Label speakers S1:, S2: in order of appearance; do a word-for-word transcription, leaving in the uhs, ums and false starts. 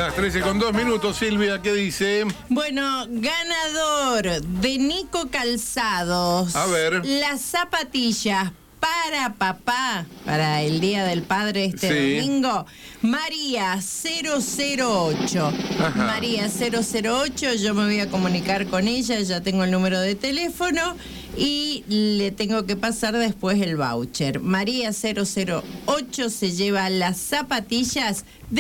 S1: las trece con dos minutos, Silvia, ¿qué dice?
S2: Bueno, ganador de Nico Calzados.
S1: A ver.
S2: Las zapatillas para papá, para el Día del Padre este
S1: Sí.
S2: domingo, María cero cero ocho.
S1: Ajá.
S2: María cero cero ocho, yo me voy a comunicar con ella, ya tengo el número de teléfono y le tengo que pasar después el voucher. María cero cero ocho se lleva las zapatillas de